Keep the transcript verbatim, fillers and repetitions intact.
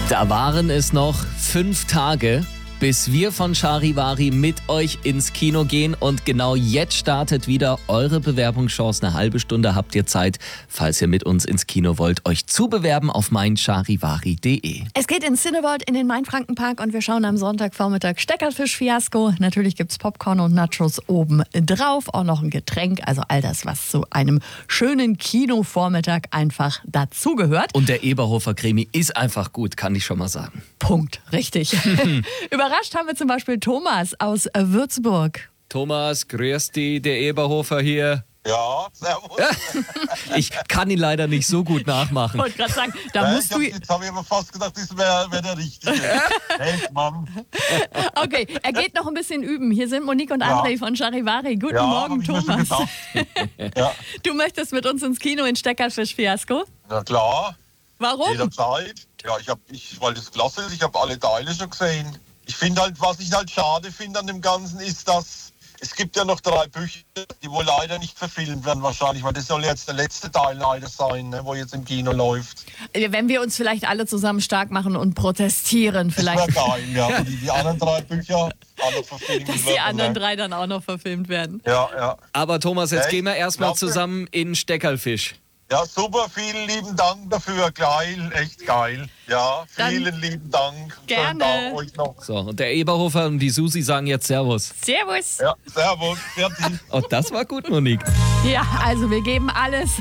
Da waren es noch fünf Tage, bis wir von Charivari mit euch ins Kino gehen. Und genau jetzt startet wieder eure Bewerbungschance. Eine halbe Stunde habt ihr Zeit, falls ihr mit uns ins Kino wollt, euch zu bewerben auf mein charivari punkt de. Es geht ins Cineworld in den Mainfrankenpark und wir schauen am Sonntagvormittag Steckerfisch-Fiasko. Natürlich gibt's Popcorn und Nachos oben drauf, auch noch ein Getränk. Also all das, was zu einem schönen Kinovormittag einfach dazugehört. Und der Eberhofer Krimi ist einfach gut, kann ich schon mal sagen. Punkt, richtig. Überrascht haben wir zum Beispiel Thomas aus Würzburg. Thomas, grüß dich, der Eberhofer hier. Ja, servus. Ich kann ihn leider nicht so gut nachmachen. Ich wollte gerade sagen, da Ja, musst ich hab, du... jetzt habe ich aber fast gedacht, das wäre wär der Richtige. Hey, Mann. Okay, er geht noch ein bisschen üben. Hier sind Monique und Ja. André von Charivari. Guten Ja, Morgen, hab ich mir schon Thomas. gedacht. Ja, Du möchtest mit uns ins Kino in Steckerfisch-Fiasko? na klar, Warum? jederzeit. Ja, ich hab, ich, weil das klasse ist, ich habe alle Teile schon gesehen. Ich finde halt, was ich halt schade finde an dem Ganzen, ist, dass es gibt ja noch drei Bücher, die wohl leider nicht verfilmt werden wahrscheinlich, weil das soll jetzt der letzte Teil leider sein, ne, wo jetzt im Kino läuft. Wenn wir uns vielleicht alle zusammen stark machen und protestieren, Das vielleicht, wäre geil, ja. Und die, die anderen drei Bücher alle verfilmt dass die werden, anderen ne? drei dann auch noch verfilmt werden. Ja, ja. Aber Thomas, jetzt Echt? gehen wir erstmal Klasse. zusammen in Steckerlfisch. Ja, super, vielen lieben Dank dafür, geil, echt geil. Ja, Dann vielen lieben Dank. gerne. Schönen Tag euch noch. So, und der Eberhofer und die Susi sagen jetzt Servus. Servus. Ja, servus, fertig. Oh, das war gut, Monique. Ja, also wir geben alles